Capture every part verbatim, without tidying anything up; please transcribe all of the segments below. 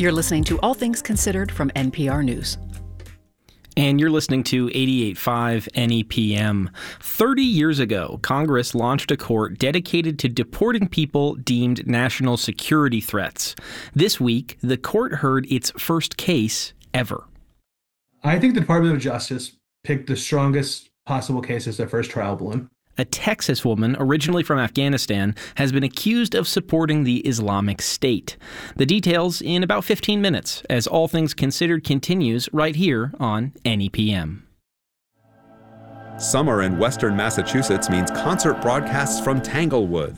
You're listening to All Things Considered from N P R News. And you're listening to eighty-eight point five N E P M. thirty years ago, Congress launched a court dedicated to deporting people deemed national security threats. This week, the court heard its first case ever. I think the Department of Justice picked the strongest possible case as their first trial balloon. A Texas woman, originally from Afghanistan, has been accused of supporting the Islamic State. The details in about fifteen minutes, as All Things Considered continues right here on N E P M. Summer in Western Massachusetts means concert broadcasts from Tanglewood.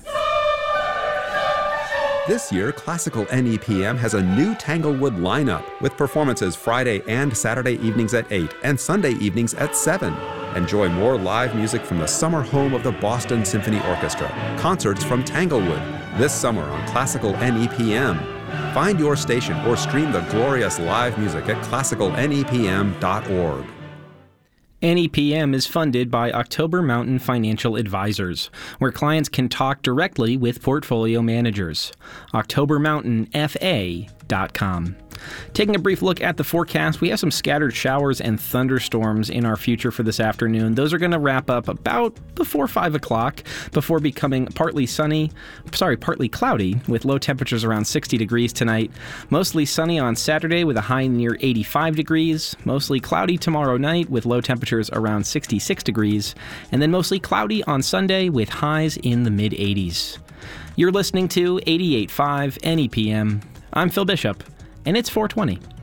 This year, Classical N E P M has a new Tanglewood lineup with performances Friday and Saturday evenings at eight and Sunday evenings at seven. Enjoy more live music from the summer home of the Boston Symphony Orchestra. Concerts from Tanglewood this summer on Classical N E P M. Find your station or stream the glorious live music at classical N E P M dot org. N E P M is funded by October Mountain Financial Advisors, where clients can talk directly with portfolio managers. october mountain f a dot com. Taking a brief look at the forecast, we have some scattered showers and thunderstorms in our future for this afternoon. Those are going to wrap up about before five o'clock before becoming partly sunny, sorry, partly cloudy with low temperatures around sixty degrees tonight. Mostly sunny on Saturday with a high near eighty-five degrees. Mostly cloudy tomorrow night with low temperatures around sixty-six degrees. And then mostly cloudy on Sunday with highs in the mid eighties. You're listening to eighty-eight point five N E P M. I'm Phil Bishop, and it's four twenty.